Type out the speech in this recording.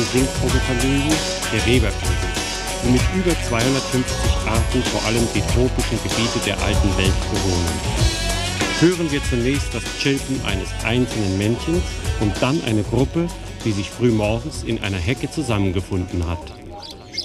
Singvogelfamilie, der Webervögel, die mit über 250 Arten vor allem die tropischen Gebiete der alten Welt bewohnen. Hören wir zunächst das Chilpen eines einzelnen Männchens und dann eine Gruppe, die sich frühmorgens in einer Hecke zusammengefunden hat.